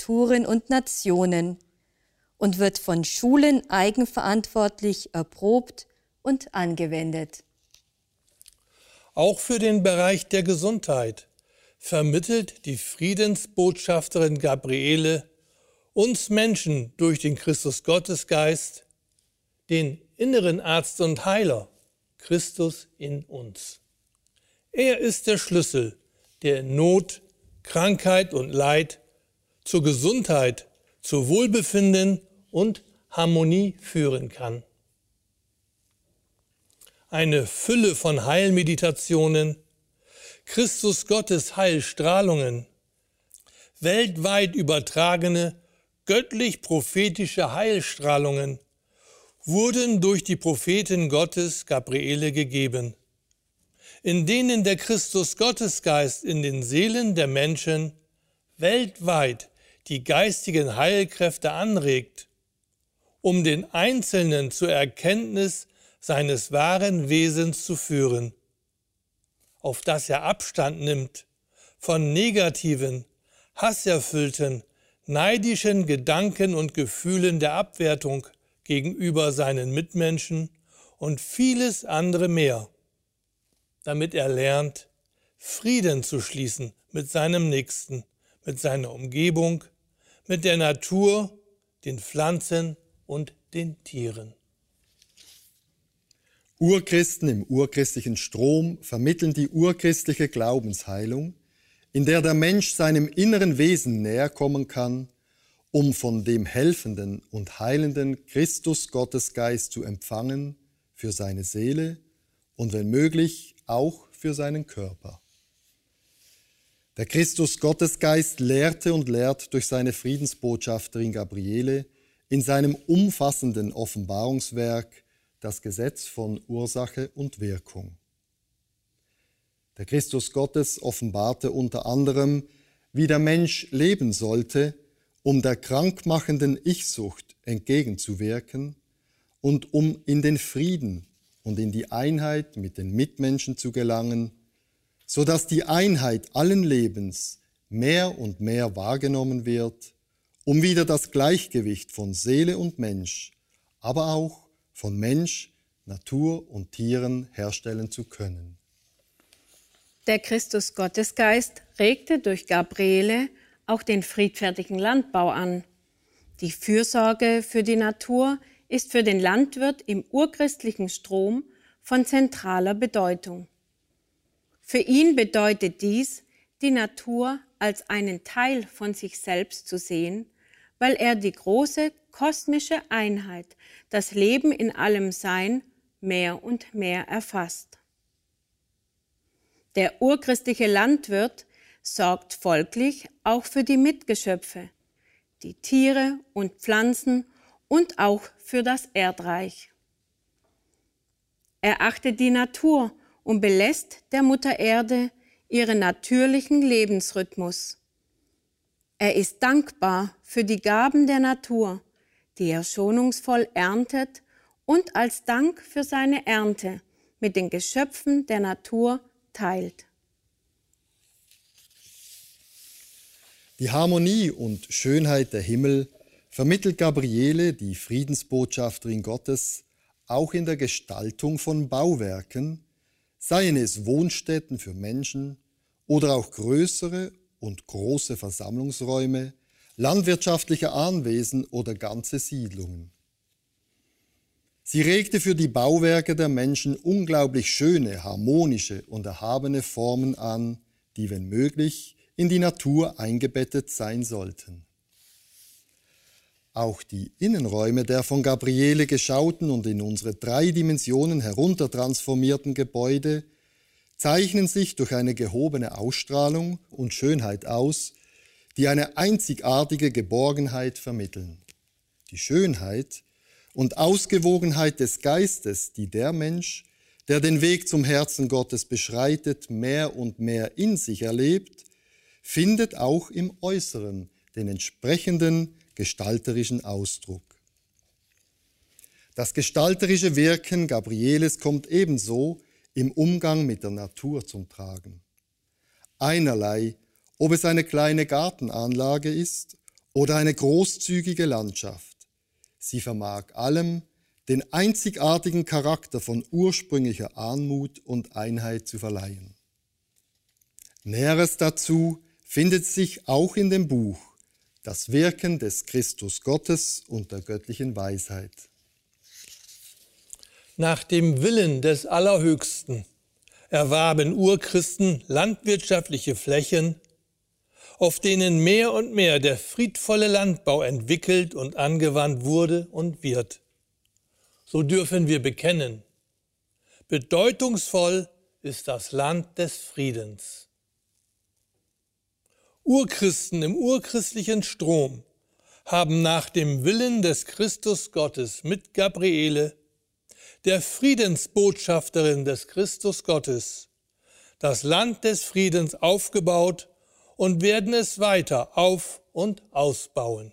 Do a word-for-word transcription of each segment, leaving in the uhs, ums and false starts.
Kulturen und Nationen und wird von Schulen eigenverantwortlich erprobt und angewendet. Auch für den Bereich der Gesundheit vermittelt die Friedensbotschafterin Gabriele uns Menschen durch den Christus-Gottesgeist, den inneren Arzt und Heiler, Christus in uns. Er ist der Schlüssel, der in Not, Krankheit und Leid zur Gesundheit, zu Wohlbefinden und Harmonie führen kann. Eine Fülle von Heilmeditationen, Christus Gottes Heilstrahlungen, weltweit übertragene göttlich-prophetische Heilstrahlungen wurden durch die Prophetin Gottes Gabriele gegeben, in denen der Christus-Gottesgeist in den Seelen der Menschen weltweit die geistigen Heilkräfte anregt, um den Einzelnen zur Erkenntnis seines wahren Wesens zu führen, auf das er Abstand nimmt von negativen, hasserfüllten, neidischen Gedanken und Gefühlen der Abwertung gegenüber seinen Mitmenschen und vieles andere mehr, damit er lernt, Frieden zu schließen mit seinem Nächsten, mit seiner Umgebung, mit der Natur, den Pflanzen und den Tieren. Urchristen im urchristlichen Strom vermitteln die urchristliche Glaubensheilung, in der der Mensch seinem inneren Wesen näher kommen kann, um von dem helfenden und heilenden Christus Gottesgeist zu empfangen für seine Seele und wenn möglich auch für seinen Körper. Der Christus Gottesgeist lehrte und lehrt durch seine Friedensbotschafterin Gabriele in seinem umfassenden Offenbarungswerk das Gesetz von Ursache und Wirkung. Der Christus Gottes offenbarte unter anderem, wie der Mensch leben sollte, um der krankmachenden Ich-Sucht entgegenzuwirken und um in den Frieden und in die Einheit mit den Mitmenschen zu gelangen, so dass die Einheit allen Lebens mehr und mehr wahrgenommen wird, um wieder das Gleichgewicht von Seele und Mensch, aber auch von Mensch, Natur und Tieren herstellen zu können. Der Christus-Gottesgeist regte durch Gabriele auch den friedfertigen Landbau an. Die Fürsorge für die Natur ist für den Landwirt im urchristlichen Strom von zentraler Bedeutung. Für ihn bedeutet dies, die Natur als einen Teil von sich selbst zu sehen, weil er die große kosmische Einheit, das Leben in allem Sein, mehr und mehr erfasst. Der urchristliche Landwirt sorgt folglich auch für die Mitgeschöpfe, die Tiere und Pflanzen und auch für das Erdreich. Er achtet die Natur und belässt der Mutter Erde ihren natürlichen Lebensrhythmus. Er ist dankbar für die Gaben der Natur, die er schonungsvoll erntet und als Dank für seine Ernte mit den Geschöpfen der Natur teilt. Die Harmonie und Schönheit der Himmel vermittelt Gabriele, die Friedensbotschafterin Gottes, auch in der Gestaltung von Bauwerken, seien es Wohnstätten für Menschen oder auch größere und große Versammlungsräume, landwirtschaftliche Anwesen oder ganze Siedlungen. Sie regte für die Bauwerke der Menschen unglaublich schöne, harmonische und erhabene Formen an, die, wenn möglich, in die Natur eingebettet sein sollten. Auch die Innenräume der von Gabriele geschauten und in unsere drei Dimensionen heruntertransformierten Gebäude zeichnen sich durch eine gehobene Ausstrahlung und Schönheit aus, die eine einzigartige Geborgenheit vermitteln. Die Schönheit und Ausgewogenheit des Geistes, die der Mensch, der den Weg zum Herzen Gottes beschreitet, mehr und mehr in sich erlebt, findet auch im Äußeren den entsprechenden gestalterischen Ausdruck. Das gestalterische Wirken Gabrieles kommt ebenso im Umgang mit der Natur zum Tragen. Einerlei, ob es eine kleine Gartenanlage ist oder eine großzügige Landschaft. Sie vermag allem, den einzigartigen Charakter von ursprünglicher Anmut und Einheit zu verleihen. Näheres dazu findet sich auch in dem Buch Das Wirken des Christus Gottes und der göttlichen Weisheit. Nach dem Willen des Allerhöchsten erwarben Urchristen landwirtschaftliche Flächen, auf denen mehr und mehr der friedvolle Landbau entwickelt und angewandt wurde und wird. So dürfen wir bekennen, bedeutungsvoll ist das Land des Friedens. Urchristen im urchristlichen Strom haben nach dem Willen des Christus Gottes mit Gabriele, der Friedensbotschafterin des Christus Gottes, das Land des Friedens aufgebaut und werden es weiter auf- und ausbauen.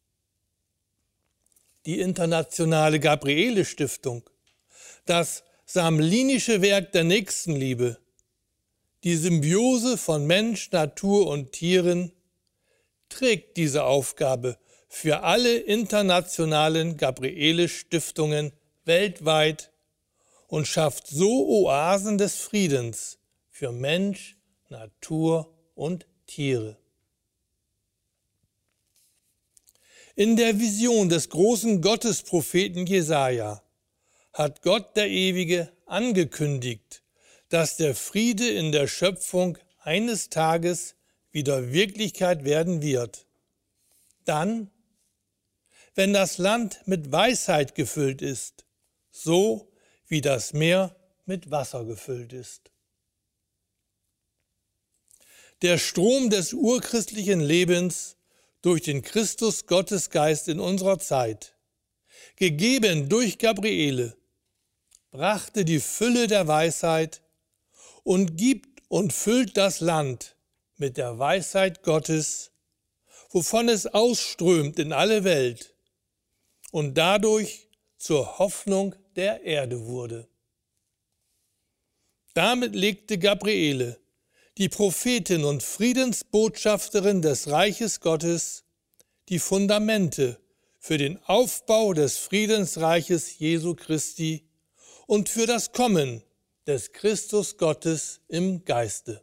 Die internationale Gabriele-Stiftung, das samlinische Werk der Nächstenliebe, die Symbiose von Mensch, Natur und Tieren, trägt diese Aufgabe für alle internationalen Gabriele-Stiftungen weltweit und schafft so Oasen des Friedens für Mensch, Natur und Tiere. In der Vision des großen Gottespropheten Jesaja hat Gott der Ewige angekündigt, dass der Friede in der Schöpfung eines Tages wieder Wirklichkeit werden wird. Dann, wenn das Land mit Weisheit gefüllt ist, so wie das Meer mit Wasser gefüllt ist. Der Strom des urchristlichen Lebens durch den Christus Gottesgeist in unserer Zeit, gegeben durch Gabriele, brachte die Fülle der Weisheit und gibt und füllt das Land mit der Weisheit Gottes, wovon es ausströmt in alle Welt und dadurch zur Hoffnung der Erde wurde. Damit legte Gabriele, die Prophetin und Friedensbotschafterin des Reiches Gottes, die Fundamente für den Aufbau des Friedensreiches Jesu Christi und für das Kommen des Christus Gottes im Geiste.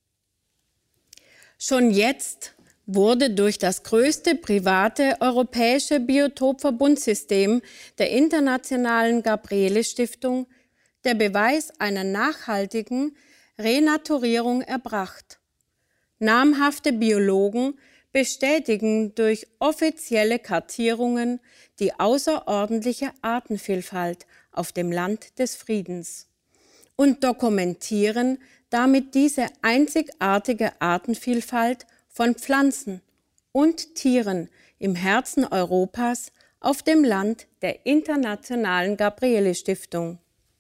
Schon jetzt wurde durch das größte private europäische Biotopverbundsystem der Internationalen Gabriele-Stiftung der Beweis einer nachhaltigen Renaturierung erbracht. Namhafte Biologen bestätigen durch offizielle Kartierungen die außerordentliche Artenvielfalt auf dem Land des Friedens und dokumentieren damit diese einzigartige Artenvielfalt von Pflanzen und Tieren im Herzen Europas auf dem Land der Internationalen Gabriele-Stiftung.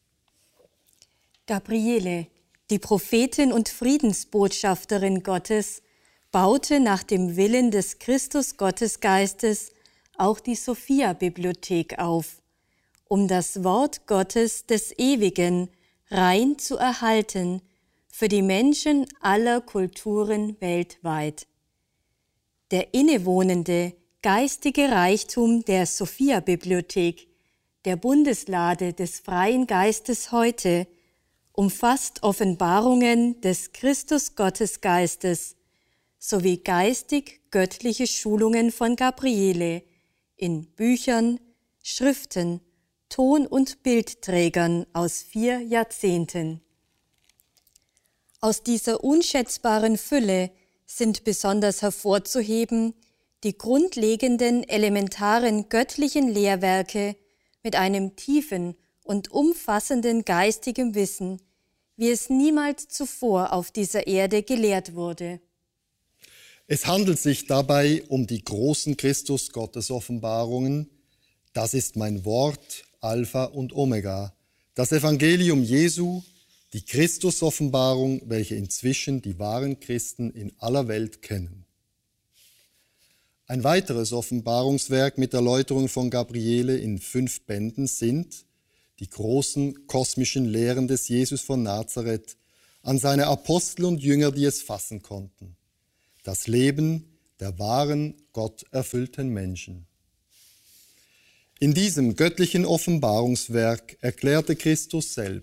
Gabriele, die Prophetin und Friedensbotschafterin Gottes, baute nach dem Willen des Christus Gottesgeistes auch die Sophia-Bibliothek auf, um das Wort Gottes des Ewigen rein zu erhalten für die Menschen aller Kulturen weltweit. Der innewohnende geistige Reichtum der Sophia-Bibliothek, der Bundeslade des freien Geistes heute, umfasst Offenbarungen des Christus Gottesgeistes sowie geistig-göttliche Schulungen von Gabriele in Büchern, Schriften, Ton- und Bildträgern aus vier Jahrzehnten. Aus dieser unschätzbaren Fülle sind besonders hervorzuheben die grundlegenden elementaren göttlichen Lehrwerke mit einem tiefen und umfassenden geistigen Wissen, wie es niemals zuvor auf dieser Erde gelehrt wurde. Es handelt sich dabei um die großen Christus-Gottes-Offenbarungen. Das ist mein Wort, Alpha und Omega, das Evangelium Jesu, die Christus-Offenbarung, welche inzwischen die wahren Christen in aller Welt kennen. Ein weiteres Offenbarungswerk mit Erläuterung von Gabriele in fünf Bänden sind die großen kosmischen Lehren des Jesus von Nazareth an seine Apostel und Jünger, die es fassen konnten. Das Leben, der wahren, gotterfüllten Menschen. In diesem göttlichen Offenbarungswerk erklärte Christus selbst: